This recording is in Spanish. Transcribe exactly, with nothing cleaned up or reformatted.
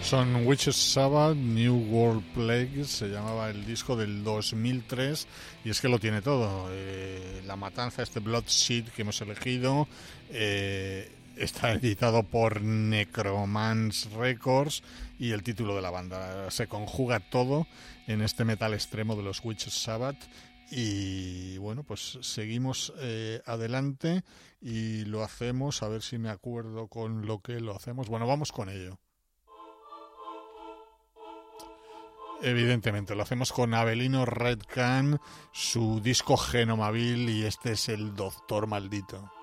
Son Witches Sabbath, New World Plague, se llamaba el disco del dos mil tres, y es que lo tiene todo. Eh, la matanza, este Bloodseed que hemos elegido, eh, está editado por Necromance Records, y el título de la banda. Se conjuga todo en este metal extremo de los Witches Sabbath. Y bueno, pues seguimos eh, adelante y lo hacemos, a ver si me acuerdo con lo que lo hacemos. Bueno, vamos con ello. Evidentemente, lo hacemos con Avelino Red Can, su disco Genomaville, y este es el Doctor Maldito.